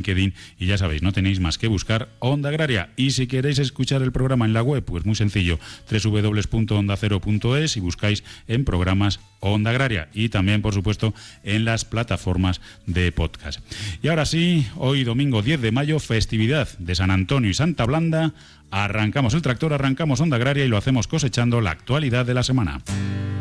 LinkedIn y ya sabéis, no tenéis más que buscar Onda Agraria. Y si queréis escuchar el programa en la web, pues muy sencillo, www.ondacero.es y buscáis en programas Onda Agraria y también, por supuesto, en las plataformas de podcast. Y ahora sí, hoy domingo 10 de mayo, festividad de San Antonio y Santa Blanda, arrancamos el tractor, arrancamos Onda Agraria y lo hacemos cosechando la actualidad de la semana.